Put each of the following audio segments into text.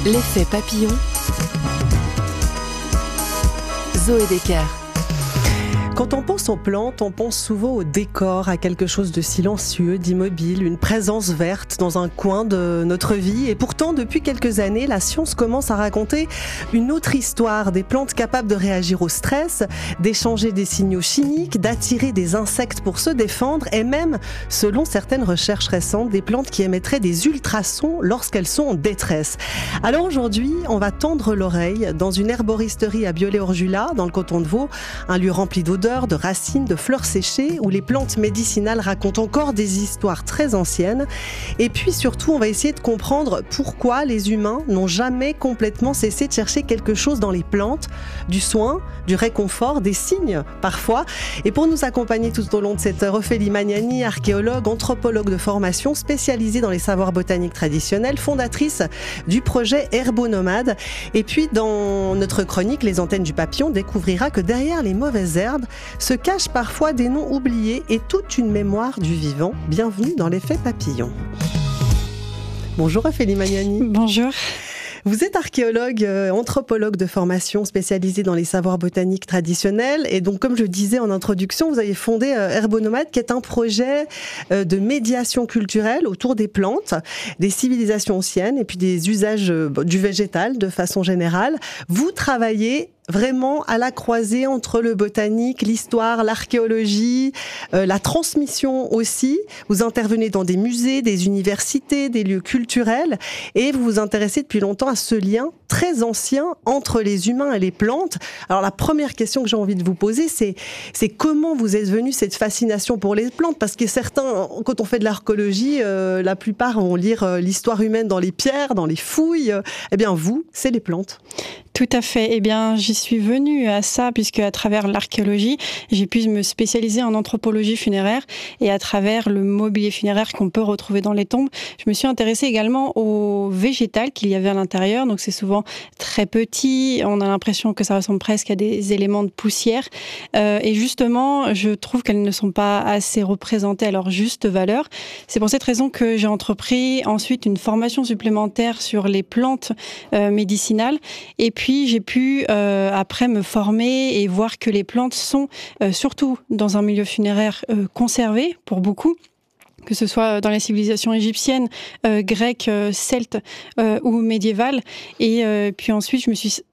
L'effet papillon. Zoé Decker. Quand on pense aux plantes, on pense souvent au décor, à quelque chose de silencieux, d'immobile, une présence verte dans un coin de notre vie. Et pourtant, depuis quelques années, la science commence à raconter une autre histoire. Des plantes capables de réagir au stress, d'échanger des signaux chimiques, d'attirer des insectes pour se défendre et même, selon certaines recherches récentes, des plantes qui émettraient des ultrasons lorsqu'elles sont en détresse. Alors aujourd'hui, on va tendre l'oreille dans une herboristerie à Biolay-Orjula, dans le canton de Vaud, un lieu rempli d'odeurs, de racines, de fleurs séchées, où les plantes médicinales racontent encore des histoires très anciennes. Et puis surtout, on va essayer de comprendre pourquoi les humains n'ont jamais complètement cessé de chercher quelque chose dans les plantes, du soin, du réconfort, des signes parfois. Et pour nous accompagner tout au long de cette heure, Ophélie Magnani, archéologue, anthropologue de formation, spécialisée dans les savoirs botaniques traditionnels, fondatrice du projet Herbonomade. Et puis dans notre chronique, Les Antennes du Papillon découvrira que derrière les mauvaises herbes se cachent parfois des noms oubliés et toute une mémoire du vivant. Bienvenue dans l'effet papillon. Bonjour Ophélie Magnani. Bonjour. Vous êtes archéologue, anthropologue de formation spécialisée dans les savoirs botaniques traditionnels. Et donc, comme je disais en introduction, vous avez fondé Herbonomade, qui est un projet de médiation culturelle autour des plantes, des civilisations anciennes et puis des usages du végétal de façon générale. Vous travaillez vraiment à la croisée entre le botanique, l'histoire, l'archéologie, la transmission aussi. Vous intervenez dans des musées, des universités, des lieux culturels et vous vous intéressez depuis longtemps à ce lien très ancien entre les humains et les plantes. Alors la première question que j'ai envie de vous poser, c'est comment vous êtes venu cette fascination pour les plantes? Parce que certains, quand on fait de l'archéologie, la plupart vont lire l'histoire humaine dans les pierres, dans les fouilles. Eh bien vous, c'est les plantes. Tout à fait. Eh bien, j'y suis venue à ça puisque à travers l'archéologie, j'ai pu me spécialiser en anthropologie funéraire et à travers le mobilier funéraire qu'on peut retrouver dans les tombes, je me suis intéressée également au végétal qu'il y avait à l'intérieur. Donc c'est souvent très petit, on a l'impression que ça ressemble presque à des éléments de poussière. Et justement, je trouve qu'elles ne sont pas assez représentées à leur juste valeur. C'est pour cette raison que j'ai entrepris ensuite une formation supplémentaire sur les plantes médicinales. Et puis j'ai pu après me former et voir que les plantes sont surtout dans un milieu funéraire conservées pour beaucoup, que ce soit dans les civilisations égyptiennes, grecques, celtes ou médiévales. Et puis ensuite je me suis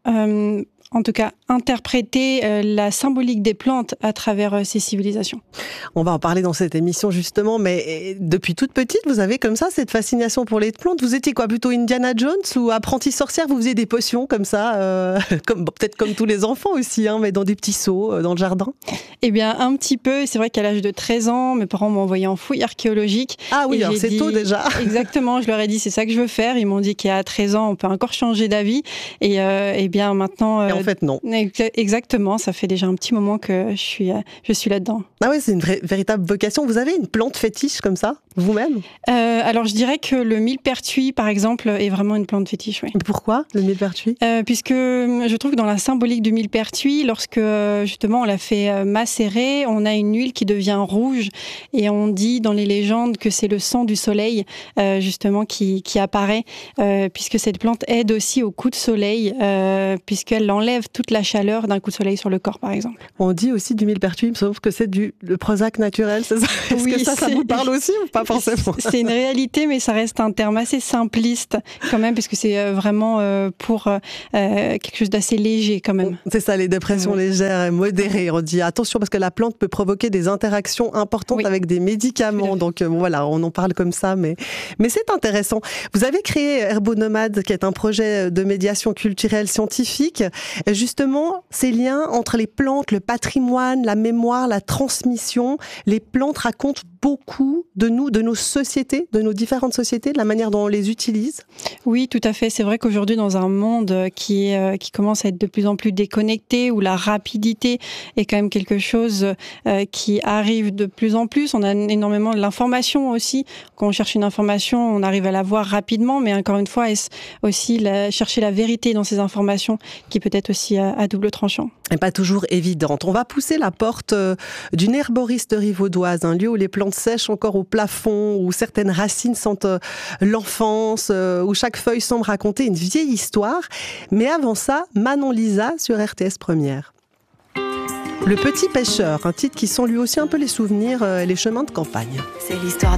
en tout cas, interpréter la symbolique des plantes à travers ces civilisations. On va en parler dans cette émission justement, mais depuis toute petite, vous avez comme ça cette fascination pour les plantes. Vous étiez quoi, plutôt Indiana Jones ou apprentie sorcière? Vous faisiez des potions comme ça, peut-être comme tous les enfants aussi, hein, mais dans des petits seaux, dans le jardin? Eh bien, un petit peu. C'est vrai qu'à l'âge de 13 ans, mes parents m'ont envoyé en fouille archéologique. Ah oui, alors c'est tôt déjà. Exactement, je leur ai dit c'est ça que je veux faire. Ils m'ont dit qu'à 13 ans, on peut encore changer d'avis. Et bien maintenant... En fait, non. Exactement, ça fait déjà un petit moment que je suis là-dedans. Ah oui, c'est une véritable vocation. Vous avez une plante fétiche comme ça, vous-même? Alors, je dirais que le millepertuis, par exemple, est vraiment une plante fétiche. Oui. Pourquoi le millepertuis? Puisque je trouve que dans la symbolique du millepertuis, lorsque justement on l'a fait macérer, on a une huile qui devient rouge et on dit dans les légendes que c'est le sang du soleil justement qui apparaît, puisque cette plante aide aussi au coup de soleil, puisqu'elle enlève toute la chaleur d'un coup de soleil sur le corps, par exemple. On dit aussi du millepertuis, sauf que c'est le Prozac naturel, c'est ça? Est-ce que ça vous parle aussi ou pas forcément? C'est une réalité, mais ça reste un terme assez simpliste quand même, parce que c'est vraiment pour quelque chose d'assez léger quand même. C'est ça, les dépressions légères et modérées. On dit attention parce que la plante peut provoquer des interactions importantes avec des médicaments. Donc voilà, on en parle comme ça, mais c'est intéressant. Vous avez créé Herbonomade, qui est un projet de médiation culturelle scientifique. Justement, ces liens entre les plantes, le patrimoine, la mémoire, la transmission, les plantes racontent beaucoup de nous, de nos sociétés, de nos différentes sociétés, de la manière dont on les utilise. Oui, tout à fait. C'est vrai qu'aujourd'hui, dans un monde qui commence à être de plus en plus déconnecté, où la rapidité est quand même quelque chose qui arrive de plus en plus. On a énormément de l'information aussi. Quand on cherche une information, on arrive à la voir rapidement, mais encore une fois, est-ce aussi chercher la vérité dans ces informations qui peut être aussi à double tranchant. Et pas toujours évidente. On va pousser la porte d'une herboristerie vaudoise, un lieu où les plantes sèchent encore au plafond, où certaines racines sentent l'enfance, où chaque chaque feuille semble raconter une vieille histoire. Mais avant ça, Manon Lisa sur RTS Première. Le Petit Pêcheur, un titre qui sent lui aussi un peu les souvenirs, les chemins de campagne. C'est l'histoire